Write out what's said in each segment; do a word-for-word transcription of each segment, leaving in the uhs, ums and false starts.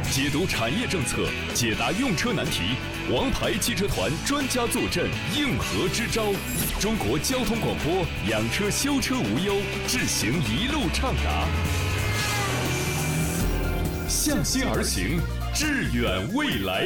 解读产业政策，解答用车难题，王牌汽车团专家坐镇，应和支招。中国交通广播，养车修车无忧，智行一路畅达。向心而行，致远未来。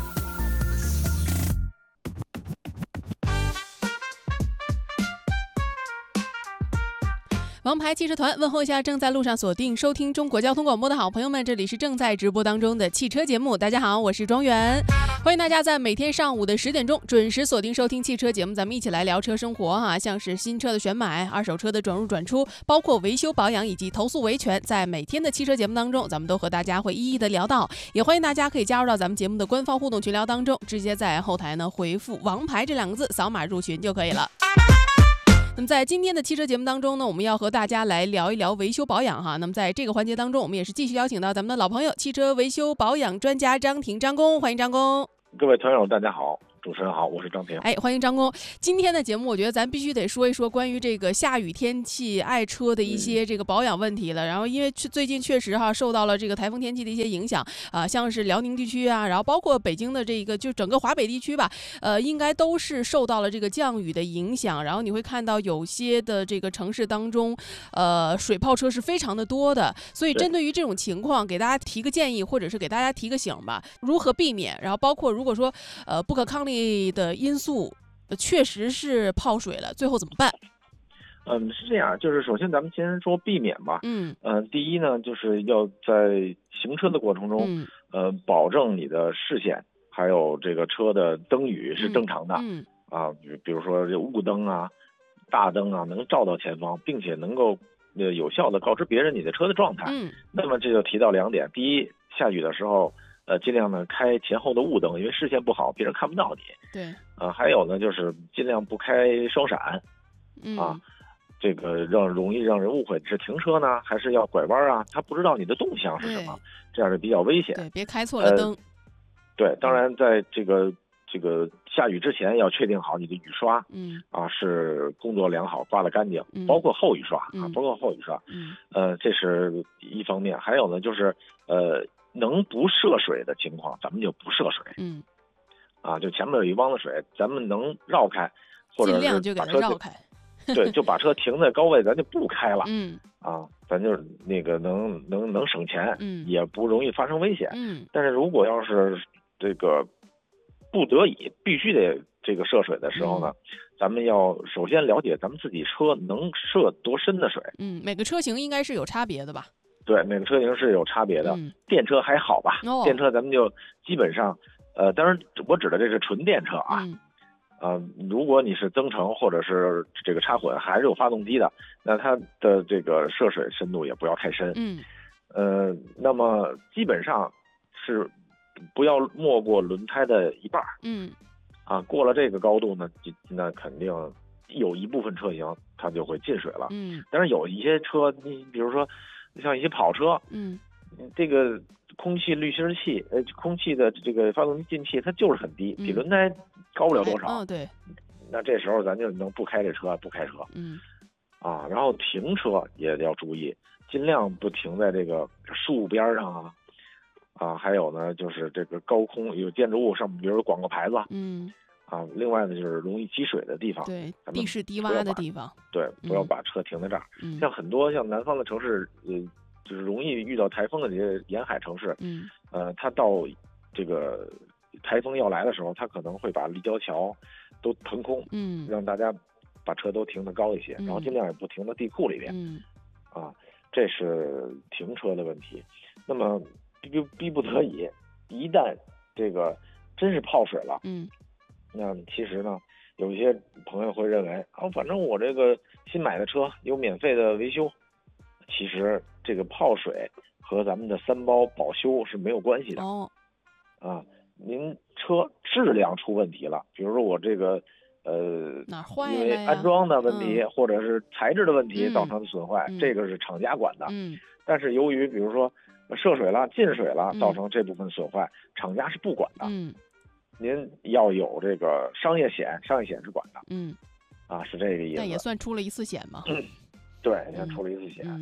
王牌汽车团问候一下正在路上锁定收听中国交通广播的好朋友们，这里是正在直播当中的汽车节目。大家好，我是庄园，欢迎大家在每天上午的十点钟准时锁定收听汽车节目，咱们一起来聊车生活哈，像是新车的选买、二手车的转入转出，包括维修保养以及投诉维权，在每天的汽车节目当中，咱们都和大家会一一的聊到。也欢迎大家可以加入到咱们节目的官方互动群聊当中，直接在后台呢回复王牌这两个字，扫码入群就可以了。那么在今天的汽车节目当中呢，我们要和大家来聊一聊维修保养哈。那么在这个环节当中，我们也是继续邀请到咱们的老朋友，汽车维修保养专家张婷张工，欢迎张工。 各位团友大家好，主持人好，我是张平。 哎，欢迎张工。今天的节目，我觉得咱必须得说一说关于这个下雨天气爱车的一些这个保养问题了。嗯、然后，因为最近确实哈受到了这个台风天气的一些影响啊、呃，像是辽宁地区啊，然后包括北京的这个就整个华北地区吧，呃，应该都是受到了这个降雨的影响。然后你会看到有些的这个城市当中，呃，水泡车是非常的多的。所以针对于这种情况，给大家提个建议，或者是给大家提个醒吧，如何避免？然后包括如果说呃不可抗力的因素确实是泡水了，最后怎么办？ 嗯，是这样，就是首先咱们先说避免吧。 嗯， 呃，第一呢，就是要在行车的过程中，嗯、呃，保证你的视线还有这个车的灯语是正常的。嗯，嗯啊，比比如说这雾灯啊、大灯啊，能照到前方，并且能够呃有效的告知别人你的车的状态。嗯，那么这就提到两点，第一，下雨的时候。呃，尽量呢开前后的雾灯，因为视线不好，别人看不到你。 对。 呃，还有呢，就是尽量不开双闪。嗯。啊，这个让容易让人误会是停车呢，还是要拐弯啊？他不知道你的动向是什么，这样是比较危险。 对，别开错了灯。呃、 对，当然在这个这个下雨之前，要确定好你的雨刷。 嗯。 啊，是工作良好，刮得干净， 嗯、 包括后雨刷啊， 嗯、 包括后雨刷。 嗯。 呃，这是一方面，还有呢，就是呃。能不涉水的情况，咱们就不涉水。 嗯， 啊，就前面有一汪的水，咱们能绕开，或者是把车绕开。 对，就把车停在高位，咱就不开了。 嗯， 啊，咱就那个能能能省钱， 嗯， 也不容易发生危险。 嗯， 但是如果要是这个不得已必须得这个涉水的时候呢，嗯、咱们要首先了解咱们自己车能涉多深的水。 嗯，每个车型应该是有差别的吧？ 对，每个车型是有差别的。 嗯、 电车还好吧？ 哦、 电车咱们就基本上，呃，当然我指的这是纯电车啊。 嗯、 呃，如果你是增程或者是这个插混，还是有发动机的，那它的这个涉水深度也不要太深。 嗯。 呃，那么基本上是不要没过轮胎的一半。 嗯。 啊，过了这个高度呢，那肯定有一部分车型它就会进水了。 嗯。 但是有一些车，你比如说。像一些跑车， 嗯， 这个空气滤芯器，呃，空气的这个发动机进气，它就是很低，比轮胎高不了多少。 哦，对。 那这时候咱就能不开这车，不开车。 嗯。 啊，然后停车也要注意，尽量不停在这个树边上啊，啊，还有呢就是这个高空有建筑物上面，比如广告牌子。 嗯。 啊，另外呢就是容易积水的地方， 对，地势低洼的地方， 对，不要把车停在这儿。 嗯、 像很多像南方的城市，呃，就是容易遇到台风的这些沿海城市， 嗯， 呃，它到这个台风要来的时候，它可能会把立交桥都腾空， 嗯， 让大家把车都停得高一些， 嗯、 然后尽量也不停到地库里边， 嗯， 啊，这是停车的问题。那么逼逼不得已，一旦这个真是泡水了， 嗯。 那其实呢，有一些朋友会认为啊，反正我这个新买的车有免费的维修，其实这个泡水和咱们的三包保修是没有关系的。 哦， 啊，您车质量出问题了，比如说我这个呃哪坏了因为安装的问题、 嗯、 或者是材质的问题造成的损坏、 嗯， 这个是厂家管的。 嗯， 但是由于比如说涉水了、进水了，造成这部分损坏，嗯、厂家是不管的。 嗯。 您要有这个商业险，商业险是管的。 嗯， 啊，是这个意思。 那也算出了一次险嘛。 嗯、对，也出了一次险。 嗯，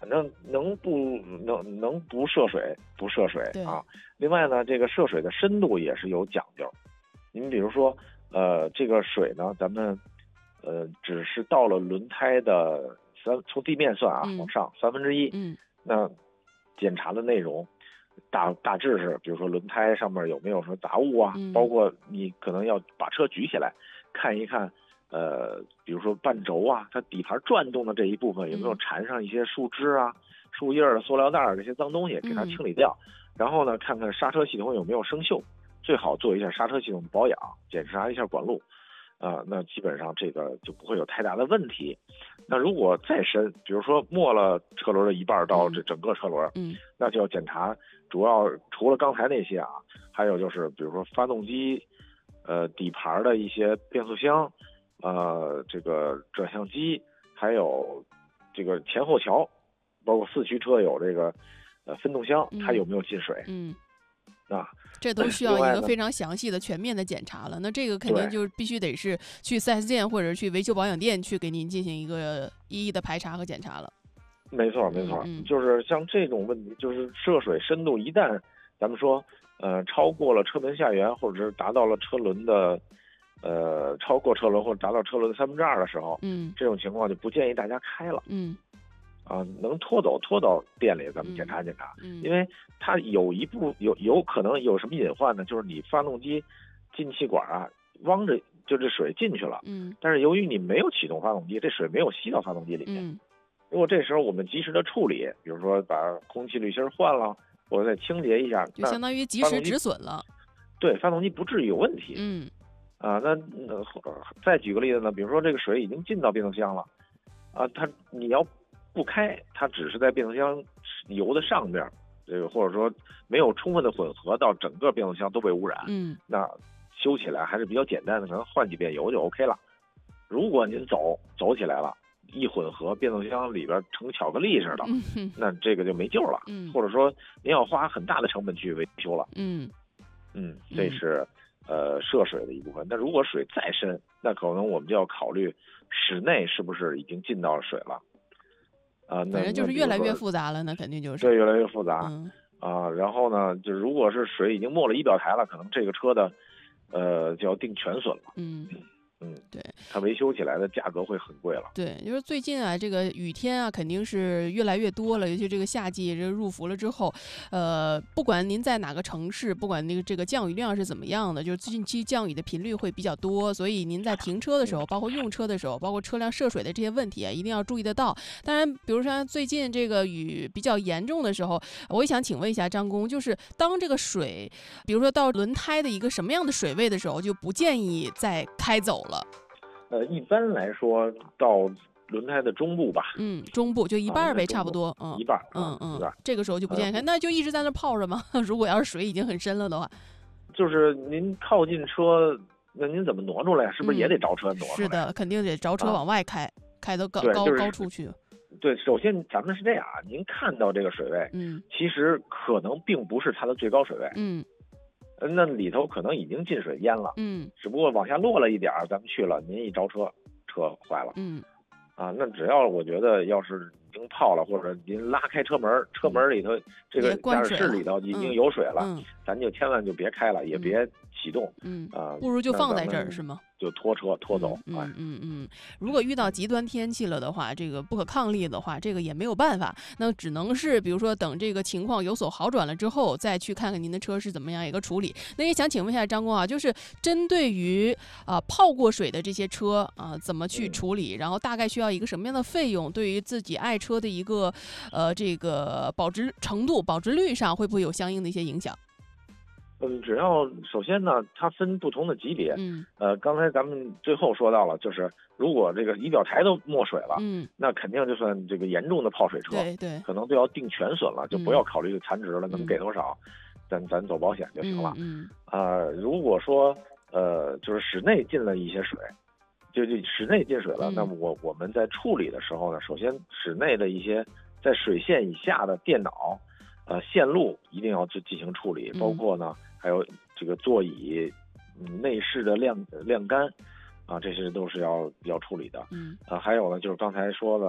反正能不能能不涉水不涉水啊。另外呢，这个涉水的深度也是有讲究。您比如说，呃，这个水呢，咱们呃只是到了轮胎的三，从地面算啊， 嗯、 往上三分之一。 嗯， 那检查的内容大大致是，比如说轮胎上面有没有什么杂物啊， 嗯、 包括你可能要把车举起来看一看。呃，比如说半轴啊，它底盘转动的这一部分有没有缠上一些树枝啊、嗯、树叶儿、塑料袋儿这些脏东西，给它清理掉。嗯、然后呢，看看刹车系统有没有生锈，最好做一下刹车系统的保养，检查一下管路。啊、呃，那基本上这个就不会有太大的问题。那如果再深，比如说没了车轮的一半到这整个车轮， 嗯， 那就要检查，主要除了刚才那些啊，还有就是比如说发动机、呃底盘的一些变速箱。呃，这个转向机，还有这个前后桥，包括四驱车有这个呃分动箱，它有没有进水？ 嗯， 啊， 这都需要一个非常详细的、全面的检查了。那这个肯定就必须得是去 四 S 店或者去维修保养店去给您进行一个一一的排查和检查了。 没错，没错，嗯、就是像这种问题，就是涉水深度一旦咱们说呃超过了车门下缘，或者是达到了车轮的。呃，超过车轮或者达到车轮的三分之二的时候， 嗯， 这种情况就不建议大家开了， 嗯， 啊，能拖走拖到店里咱们检查检查， 嗯， 因为它有一部有有可能有什么隐患呢？就是你发动机进气管啊，汪着就这水进去了， 嗯， 但是由于你没有启动发动机，这水没有吸到发动机里面， 嗯， 如果这时候我们及时的处理，比如说把空气滤芯换了，或者再清洁一下， 就相当于及时止损了， 对，发动机不至于有问题， 嗯。 啊，那呃，再举个例子呢，比如说这个水已经进到变速箱了，啊，它你要不开，它只是在变速箱油的上边，这个或者说没有充分的混合到整个变速箱都被污染， 嗯， 那修起来还是比较简单的，可能换几遍油就 OK 了。如果您走走起来了，一混合变速箱里边成巧克力似的， 嗯、 那这个就没救了， 嗯， 或者说您要花很大的成本去维修了， 嗯嗯，这是。呃，涉水的一部分。那如果水再深，那可能我们就要考虑室内是不是已经进到水了。啊、呃， 反正就是越来越复杂了，那肯定就是对，越来越复杂。 嗯啊、呃，然后呢，就如果是水已经没了仪表台了，可能这个车的，呃，就要定全损了。 嗯。 嗯， 对， 它维修起来的价格会很贵了。 对，就是最近啊，这个雨天啊，肯定是越来越多了，尤其这个夏季这入伏了之后，呃，不管您在哪个城市，不管那个这个降雨量是怎么样的，就是近期降雨的频率会比较多，所以您在停车的时候，包括用车的时候，包括车辆涉水的这些问题啊，一定要注意得到。当然，比如说最近这个雨比较严重的时候，我也想请问一下张工，就是当这个水，比如说到轮胎的一个什么样的水位的时候，就不建议再开走了。 呃，一般来说到轮胎的中部吧， 嗯，中部就一半呗、啊，差不多，嗯， 一半， 嗯嗯， 一半， 这个时候就不建议开，嗯、那就一直在那泡着吗？如果要是水已经很深了的话， 就是您靠近车，那您怎么挪出来？是不是也得着车挪出来？ 嗯、是的，肯定得着车往外开，啊、开到高高、 就是、 高处去。 对，首先咱们是这样啊，您看到这个水位， 嗯， 其实可能并不是它的最高水位， 嗯。 那里头可能已经进水淹了， 嗯， 只不过往下落了一点儿，咱们去了，您一着车，车坏了， 嗯， 啊，那只要我觉得要是已经泡了，或者您拉开车门，车门里头、嗯、这个驾驶室里头已经有水了， 嗯嗯、 咱就千万就别开了，也别启动， 嗯啊， 不如就放在这儿是吗？ 就拖车拖走， 嗯嗯嗯嗯，如果遇到极端天气了的话，这个不可抗力的话，这个也没有办法，那只能是比如说等这个情况有所好转了之后，再去看看您的车是怎么样一个处理。那也想请问一下张工啊，就是针对于啊、呃、泡过水的这些车啊、呃，怎么去处理？然后大概需要一个什么样的费用？对于自己爱车的一个呃这个保值程度、保值率上，会不会有相应的一些影响？ 嗯，只要首先呢，它分不同的级别。 嗯， 呃，刚才咱们最后说到了，就是如果这个仪表台都没水了， 嗯， 那肯定就算这个严重的泡水车， 对对， 可能都要定全损了，就不要考虑残值了， 嗯、 能给多少，咱咱走保险就行了。 嗯， 啊、嗯呃，如果说呃，就是室内进了一些水，就就室内进水了， 嗯、 那么我我们在处理的时候呢，首先室内的一些在水线以下的电脑。呃，线路一定要去进行处理，包括呢，还有这个座椅、嗯、内饰的晾晾干，啊，这些都是要要处理的。 嗯， 啊，还有呢，就是刚才说的，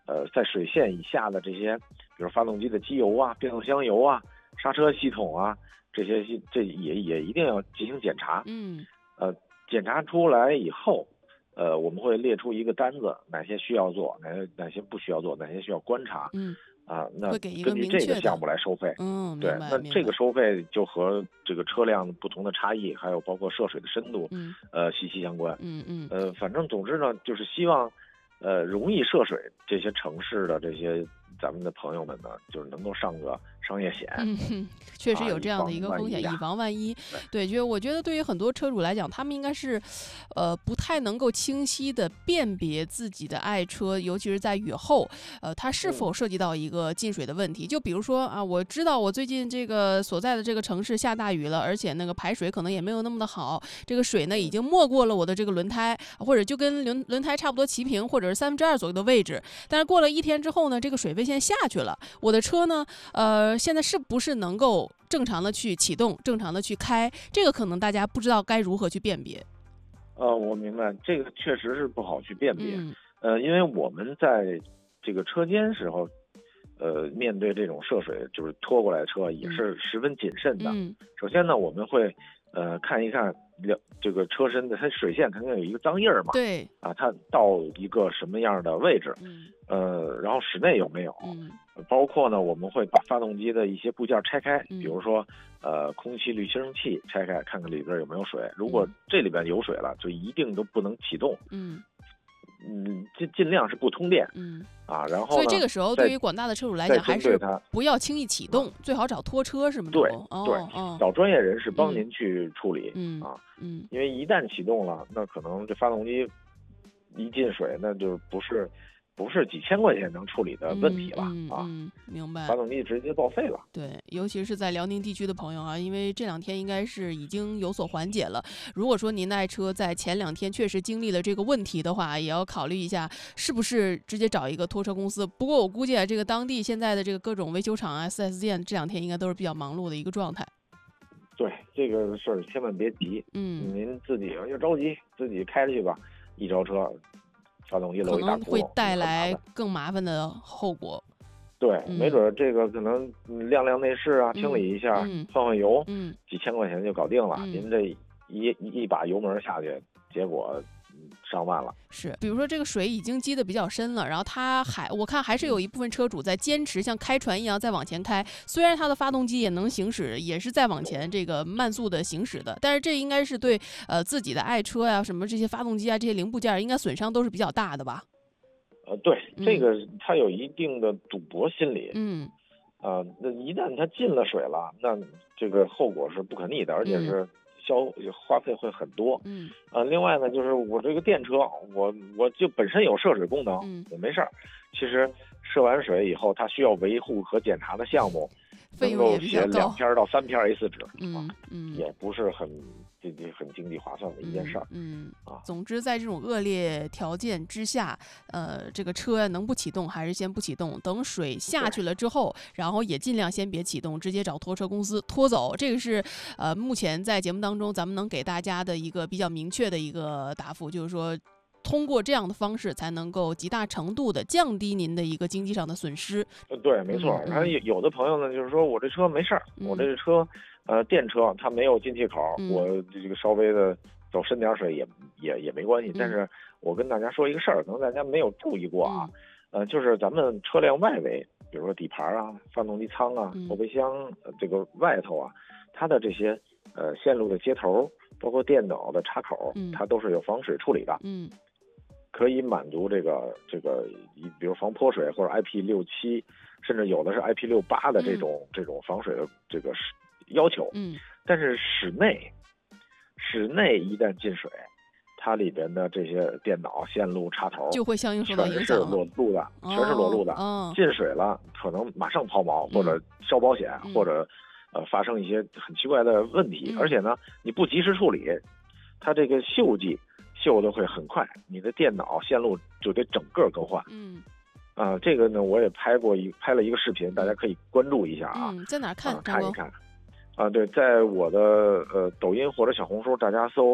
呃，在水线以下的这些，比如发动机的机油啊、变速箱油啊、刹车系统啊，这些这也也一定要进行检查。 嗯， 呃，检查出来以后，呃，我们会列出一个单子，哪些需要做，哪些哪些不需要做，哪些需要观察。 嗯。 啊，那会给一根据这个项目来收费。 嗯， 对，那这个收费就和这个车辆不同的差异，还有包括涉水的深度， 嗯， 呃，息息相关。 嗯嗯， 呃，反正总之呢，就是希望，呃，容易涉水这些城市的这些咱们的朋友们呢，就是能够上个商业险。 嗯，确实有这样的一个风险，以防万一。对，就我觉得对于很多车主来讲，他们应该是，呃，不太能够清晰的辨别自己的爱车，尤其是在雨后，呃，它是否涉及到一个进水的问题。就比如说啊，我知道我最近这个所在的这个城市下大雨了，而且那个排水可能也没有那么的好，这个水呢已经没过了我的这个轮胎，或者就跟轮轮胎差不多齐平，或者是三分之二左右的位置。但是过了一天之后呢，这个水位线下去了，我的车呢，呃，现在是不是能够正常的去启动，正常的去开？这个可能大家不知道该如何去辨别。 呃，我明白，这个确实是不好去辨别。 嗯、 呃，因为我们在这个车间时候，呃，面对这种涉水就是拖过来的车也是十分谨慎的。 嗯、 首先呢，我们会呃看一看这个车身的它水线肯定有一个脏印儿嘛。 对。 啊，它到一个什么样的位置？ 嗯。 呃，然后室内有没有？ 嗯。 包括呢，我们会把发动机的一些部件拆开， 嗯、 比如说呃空气滤清器拆开，看看里边有没有水。如果这里边有水了，就一定都不能启动。 嗯。 嗯，尽尽量是不通电。 嗯啊，然后所以这个时候对于广大的车主来讲，还是不要轻易启动，最好找拖车是吗？ 对哦、 对、 哦， 找专业人士帮您去处理。 嗯啊， 嗯， 因为一旦启动了，那可能这发动机一进水，那就不是不是几千块钱能处理的问题了。 嗯、 啊、 嗯，明白。 发动机直接报废了。 对，尤其是在辽宁地区的朋友啊，因为这两天应该是已经有所缓解了。如果说您的爱车在前两天确实经历了这个问题的话，也要考虑一下是不是直接找一个拖车公司。不过我估计啊，这个当地现在的这个各种维修厂啊、四 S 店这两天应该都是比较忙碌的一个状态。 对，这个事儿千万别急。 嗯， 您自己要着急，自己开着去吧。一着车，发动机漏一大窟窿， 可能会带来更麻烦的后果。 对， 嗯、 没准这个可能晾晾内饰啊， 嗯、 清理一下， 嗯、 换换油， 嗯， 几千块钱就搞定了。 嗯、 您这一一把油门下去，结果上万了。 是，比如说这个水已经积得比较深了，然后它还，我看还是有一部分车主在坚持像开船一样再往前开，虽然它的发动机也能行驶，也是在往前这个慢速的行驶的，但是这应该是对呃自己的爱车呀、啊、什么这些发动机啊这些零部件应该损伤都是比较大的吧。 呃，对， 嗯、 这个它有一定的赌博心理。 嗯。 啊、呃，那一旦它进了水了，那这个后果是不可逆的，而且是消、嗯、花费会很多。 嗯。 呃，另外呢，就是我这个电车，我我就本身有涉水功能， 嗯， 我没事儿。其实涉完水以后，它需要维护和检查的项目，能够写两篇到三篇 A 四 纸， 嗯嗯， 也不是很。这这很经济划算的一件事儿， 嗯， 嗯啊， 总之在这种恶劣条件之下，呃，这个车能不启动还是先不启动，等水下去了之后，然后也尽量先别启动，直接找拖车公司拖走。这个是呃，目前在节目当中咱们能给大家的一个比较明确的一个答复，就是说，通过这样的方式才能够极大程度的降低您的一个经济上的损失。 呃，对，没错。然后有有的朋友呢，就是说我这车没事儿， 嗯、 我这个车。呃，电车它没有进气口， 嗯、 我这个稍微的走深点水也也也没关系。 嗯、 但是我跟大家说一个事儿，可能大家没有注意过啊， 嗯、 呃，就是咱们车辆外围，比如说底盘啊、发动机舱啊、 嗯、 后备箱、呃、这个外头啊，它的这些呃线路的接头，包括电脑的插口， 嗯、 它都是有防水处理的， 嗯， 可以满足这个这个，比如防泼水或者 I P 六七，甚至有的是 I P 六八的这种、 嗯、 这种防水的这个要求， 嗯。 但是室内，室内一旦进水，它里边的这些电脑线路插头就会相应受到影响， 全是裸露的， 哦、 全是裸露的。 哦、 进水了，可能马上抛锚，或者消保险， 嗯、 或者呃发生一些很奇怪的问题。 嗯、 而且呢，你不及时处理，它这个锈迹锈的会很快，你的电脑线路就得整个更换。 嗯。 啊、呃，这个呢，我也拍过一拍了一个视频，大家可以关注一下啊。 嗯，在哪看？ 啊、看一看。啊，对，在我的呃抖音或者小红书，大家搜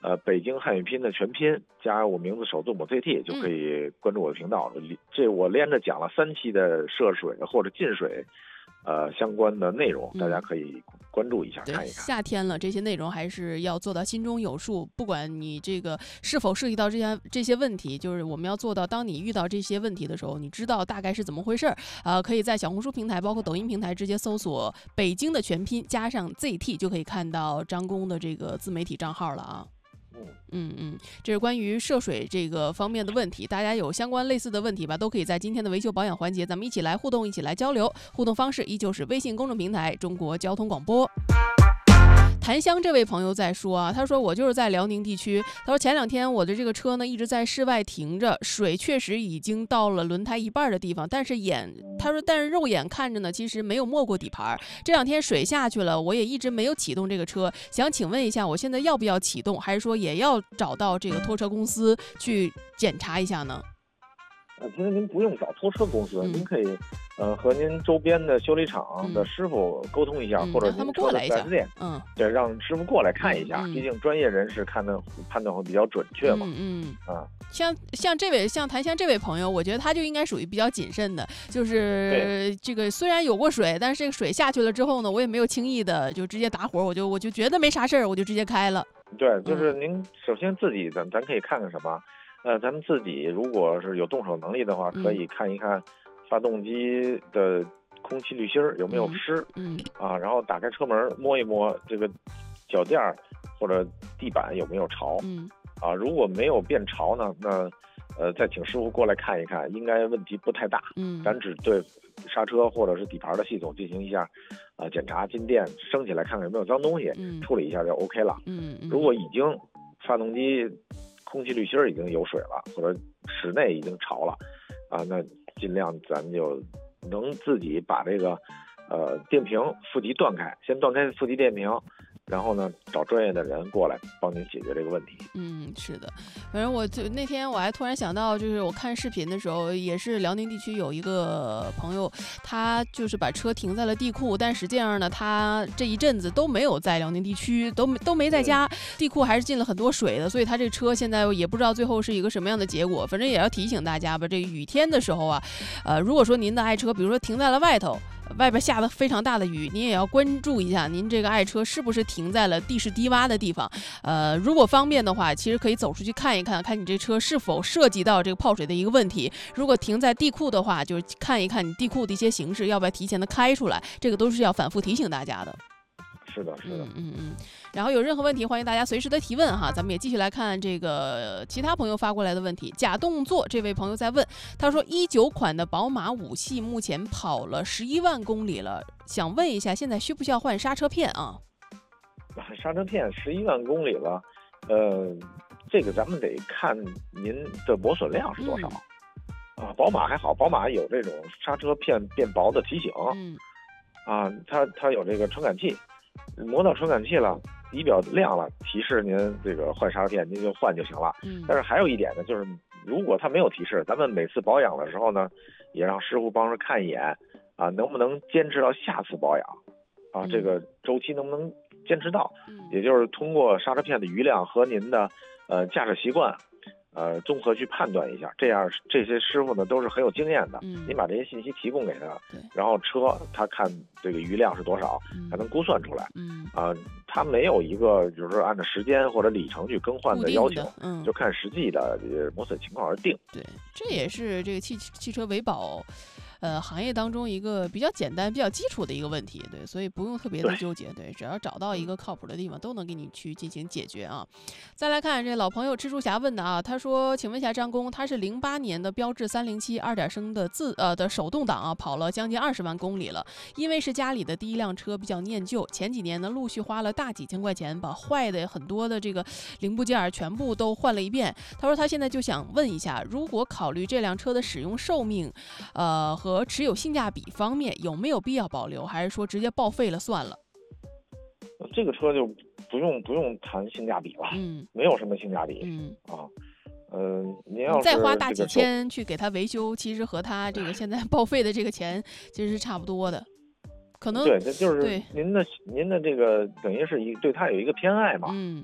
呃北京汉语拼音的全拼加我名字首字母 Z T 就可以关注我的频道。嗯、这我连着讲了三期的涉水或者进水。呃，相关的内容大家可以关注一下，嗯、看一看。 夏天了，这些内容还是要做到心中有数。不管你这个是否涉及到这些这些问题，就是我们要做到，当你遇到这些问题的时候，你知道大概是怎么回事儿。呃，可以在小红书平台，包括抖音平台直接搜索“北京”的全拼加上 Z T， 就可以看到张工的这个自媒体账号了啊。嗯嗯，这是关于涉水这个方面的问题，大家有相关类似的问题吧，都可以在今天的维修保养环节，咱们一起来互动，一起来交流。互动方式依旧是微信公众平台中国交通广播。檀香这位朋友在说啊，他说我就是在辽宁地区，他说前两天我的这个车呢一直在室外停着，水确实已经到了轮胎一半的地方，但是眼他说但是肉眼看着呢其实没有没过底盘。这两天水下去了，我也一直没有启动这个车，想请问一下我现在要不要启动，还是说也要找到这个拖车公司去检查一下呢？ 呃，其实您不用找拖车公司，嗯、您可以，呃，和您周边的修理厂的师傅沟通一下， 嗯、 或者让他们过来一下， 嗯，对，让师傅过来看一下，嗯、毕竟专业人士看的判断会比较准确嘛。 嗯嗯啊， 像像这位像檀香这位朋友，我觉得他就应该属于比较谨慎的，就是这个虽然有过水，但是这个水下去了之后呢，我也没有轻易的就直接打火，我就我就觉得没啥事儿，我就直接开了。 对，就是您首先自己咱咱可以看看什么。呃，咱们自己如果是有动手能力的话，可以看一看发动机的空气滤芯儿有没有湿， 嗯，嗯啊，然后打开车门摸一摸这个脚垫或者地板有没有潮， 嗯， 啊，如果没有变潮呢，那呃再请师傅过来看一看，应该问题不太大， 嗯， 咱只对刹车或者是底盘的系统进行一下啊、呃、检查，进电升起来看看有没有脏东西， 嗯， 处理一下就 OK 了， 嗯，嗯如果已经发动机空气滤芯已经有水了，或者室内已经潮了，啊，那尽量咱们就能自己把这个呃电瓶负极断开，先断开负极电瓶，然后呢找专业的人过来帮您解决这个问题。 嗯，是的，反正我就那天我还突然想到，就是我看视频的时候，也是辽宁地区有一个朋友，他就是把车停在了地库，但实际上呢，他这一阵子都没有在辽宁地区，都都没在家，地库还是进了很多水的，所以他这车现在也不知道最后是一个什么样的结果。反正也要提醒大家吧，这个雨天的时候啊，呃，如果说您的爱车，比如说停在了外头。外边下了非常大的雨，您也要关注一下您这个爱车是不是停在了地势低洼的地方。呃，如果方便的话，其实可以走出去看一看，看你这车是否涉及到这个泡水的一个问题。如果停在地库的话，就是看一看你地库的一些形式，要不要提前的开出来，这个都是要反复提醒大家的。 是的，是的， 嗯嗯嗯。然后有任何问题，欢迎大家随时的提问哈。咱们也继续来看这个其他朋友发过来的问题。假动作这位朋友在问，他说一九款的宝马五系目前跑了十一万公里了，想问一下，现在需不需要换刹车片啊？ 刹车片十一万公里了，呃，这个咱们得看您的磨损量是多少。嗯、啊，宝马还好，宝马有这种刹车片变薄的提醒。 嗯。 啊，它它有这个传感器，磨到传感器了，仪表亮了，提示您这个换刹车片，您就换就行了。 嗯。 但是还有一点呢，就是如果它没有提示，咱们每次保养的时候呢，也让师傅帮着看一眼，啊，能不能坚持到下次保养，啊，这个周期能不能坚持到？ 嗯。 也就是通过刹车片的余量和您的呃驾驶习惯。呃，综合去判断一下，这样这些师傅呢都是很有经验的。 嗯， 您把这些信息提供给他，然后车他看这个余量是多少，还能估算出来。 嗯啊、呃，他没有一个就是按照时间或者里程去更换的要求， 嗯， 就看实际的磨损情况而定。 对，这也是这个汽汽车维保。呃，行业当中一个比较简单、比较基础的一个问题，对，所以不用特别的纠结，对，只要找到一个靠谱的地方，都能给你去进行解决啊。再来看这老朋友蜘蛛侠问的啊，他说，请问一下张工，他是零八年的标致三零七二点升的自呃的手动挡啊，跑了将近二十万公里了，因为是家里的第一辆车，比较念旧，前几年呢陆续花了大几千块钱，把坏的很多的这个零部件全部都换了一遍。他说他现在就想问一下，如果考虑这辆车的使用寿命，呃和和持有性价比方面有没有必要保留，还是说直接报废了算了？ 这个车就不用不用谈性价比了， 嗯， 没有什么性价比， 嗯啊，嗯、呃，您要是再花大几千去给它维修，其实和它这个现在报废的这个钱其实是差不多的，可能对，这就是您的您的这个等于是一对它有一个偏爱嘛， 嗯。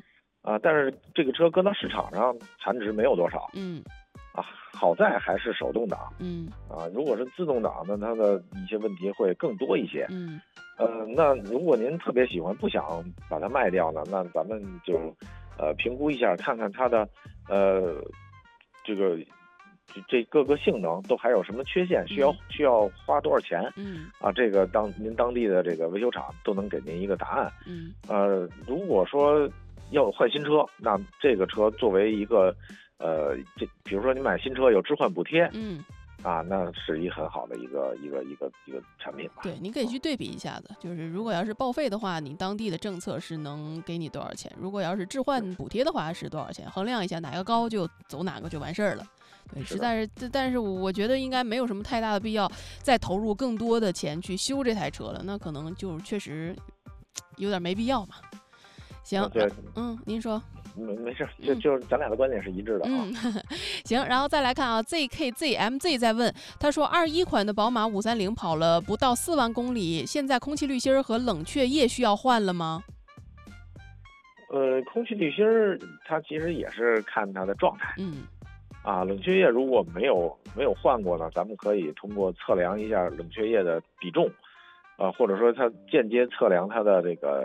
啊，但是这个车搁到市场上残值没有多少， 嗯， 啊，好在还是手动挡， 嗯， 啊，如果是自动挡呢，它的一些问题会更多一些， 嗯， 呃，那如果您特别喜欢，不想把它卖掉呢，那咱们就，呃，评估一下，看看它的，呃，这个。这各个性能都还有什么缺陷？需要需要花多少钱？ 嗯啊，这个当您当地的这个维修厂都能给您一个答案。 嗯， 呃，如果说要换新车，那这个车作为一个，呃，这比如说你买新车有置换补贴， 嗯， 啊，那是一很好的一个一个一个一个产品吧。 对，你可以去对比一下子，就是如果要是报废的话，你当地的政策是能给你多少钱？如果要是置换补贴的话是多少钱？衡量一下哪个高就走哪个就完事儿了。对，实在是，但是我觉得应该没有什么太大的必要再投入更多的钱去修这台车了，那可能就确实有点没必要嘛。行， 啊、对， 嗯，您说， 没没事，就就是咱俩的观点是一致的啊。 嗯，行，然后再来看啊 ，Z K Z M Z 在问，他说二一款的宝马五三零跑了不到四万公里，现在空气滤芯和冷却液需要换了吗？ 呃，空气滤芯它其实也是看它的状态， 嗯。 啊，冷却液如果没有没有换过呢，咱们可以通过测量一下冷却液的比重，啊，或者说它间接测量它的这个